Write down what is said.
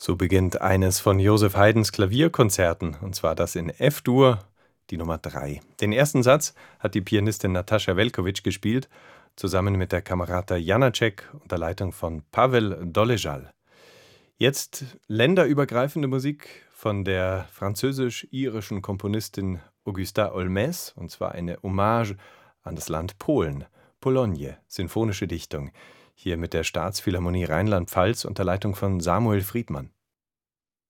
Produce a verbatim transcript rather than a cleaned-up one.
So beginnt eines von Joseph Haydns Klavierkonzerten, und zwar das in F-Dur, die Nummer drei. Den ersten Satz hat die Pianistin Natascha Velkovic gespielt, zusammen mit der Camerata Janáček unter Leitung von Pavel Doležal. Jetzt länderübergreifende Musik von der französisch-irischen Komponistin Augusta Olmès, und zwar eine Hommage an das Land Polen. Pologne, sinfonische Dichtung. Hier mit der Staatsphilharmonie Rheinland-Pfalz unter Leitung von Samuel Friedmann.